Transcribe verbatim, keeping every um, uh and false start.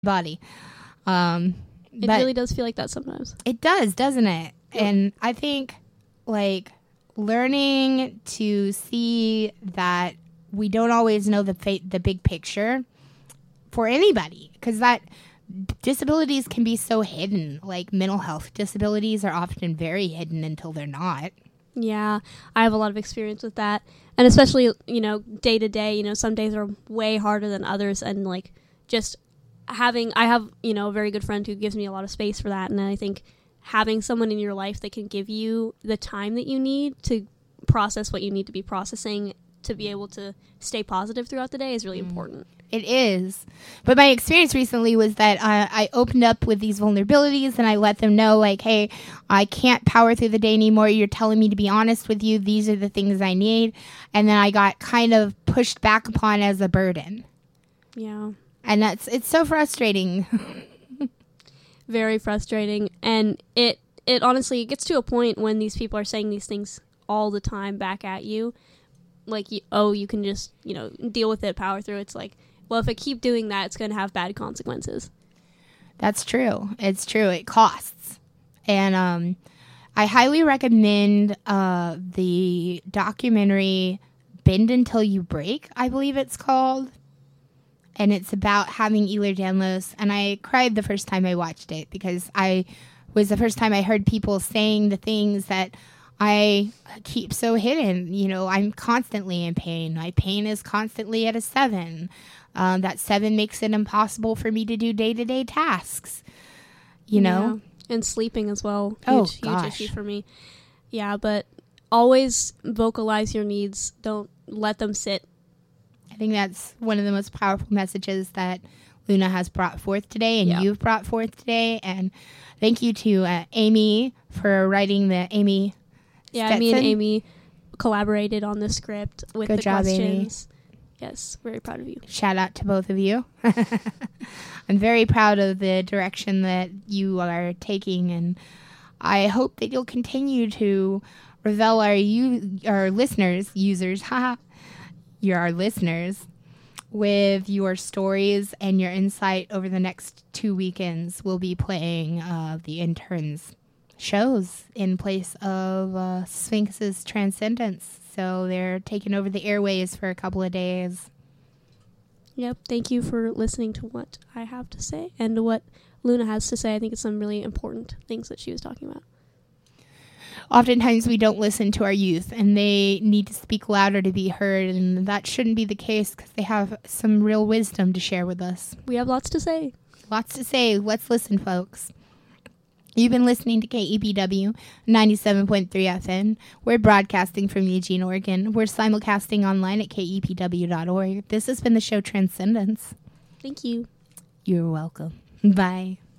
body. Um, it really does feel like that sometimes. It does, doesn't it? Yeah. And I think, like, learning to see that we don't always know the fa- the big picture for anybody, because that disabilities can be so hidden. Like, mental health disabilities are often very hidden until they're not. Yeah, I have a lot of experience with that. And especially, you know, day to day, you know, some days are way harder than others. And, like, just having, I have, you know, a very good friend who gives me a lot of space for that. And I think having someone in your life that can give you the time that you need to process what you need to be processing to be able to stay positive throughout the day is really mm. important. It is. But my experience recently was that uh, I opened up with these vulnerabilities and I let them know, like, hey, I can't power through the day anymore. You're telling me to be honest with you. These are the things I need. And then I got kind of pushed back upon as a burden. Yeah. And that's, it's so frustrating. Very frustrating. And it, it honestly, it gets to a point when these people are saying these things all the time back at you. Like, you, oh, you can just, you know, deal with it, power through. It's like, well, if I keep doing that, it's going to have bad consequences. That's true. It's true. It costs. And um, I highly recommend uh, the documentary Bend Until You Break, I believe it's called. And it's about having Ehlers-Danlos. And I cried the first time I watched it because I was the first time I heard people saying the things that I keep so hidden. You know, I'm constantly in pain. My pain is constantly at a seven. Um, that seven makes it impossible for me to do day-to-day tasks, you know? Yeah. And sleeping as well. Huge, oh, huge gosh. issue for me. Yeah, but always vocalize your needs. Don't let them sit. I think that's one of the most powerful messages that Luna has brought forth today and yeah. you've brought forth today. And thank you to uh, Amy for writing the Amy Yeah, Stetson. Me and Amy collaborated on the script with Good the job, questions. Amy. Yes, very proud of you. Shout out to both of you. I'm very proud of the direction that you are taking, and I hope that you'll continue to reveal our you our listeners, users, haha, you're our listeners, with your stories and your insight over the next two weekends. We'll be playing uh, the interns shows in place of uh, Sphinx's Transcendence. So they're taking over the airways for a couple of days. Yep. Thank you for listening to what I have to say and what Luna has to say. I think it's some really important things that she was talking about. Oftentimes we don't listen to our youth and they need to speak louder to be heard, and that shouldn't be the case because they have some real wisdom to share with us. We have lots to say. Lots to say. Let's listen, folks. You've been listening to K E P W ninety-seven point three F M. We're broadcasting from Eugene, Oregon. We're simulcasting online at K E P W dot org. This has been the show Transcendence. Thank you. You're welcome. Bye.